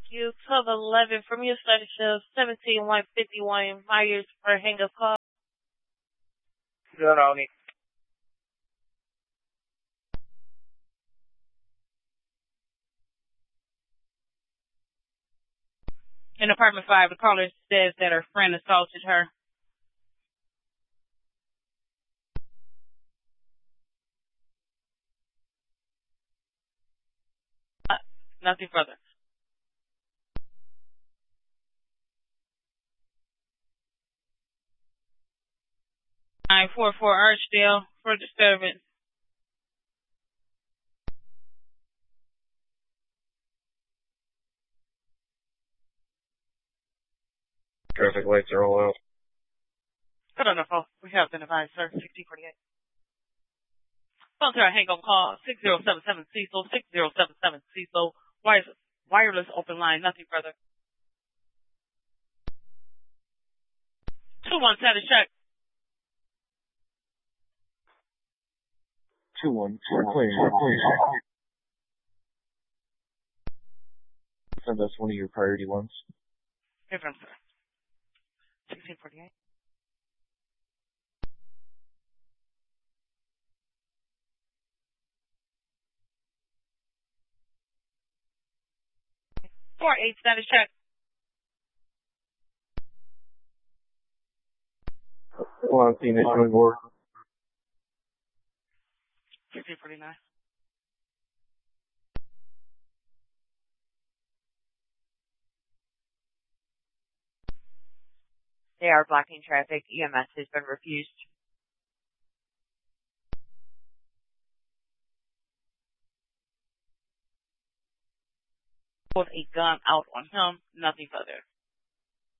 you. 1211 from your study show 17151 Myers for hang up call. Good, Oni. In apartment 5, the caller says that her friend assaulted her. Nothing further. 944 Archdale for disturbance. Traffic lights are all out. Hold on the phone. We have been advised, sir. 1648. Phone to our hang up call 6077 Cecil 6077 Cecil. Wireless open line. Nothing further. 2-1 status check. 2-1. Clear. Send us one of your priority ones. Here from sir. 1648. Four eight status check. Well, I'm seeing it coming forward. 1649. They are blocking traffic. EMS has been refused. Pulled a gun out on him. Nothing further.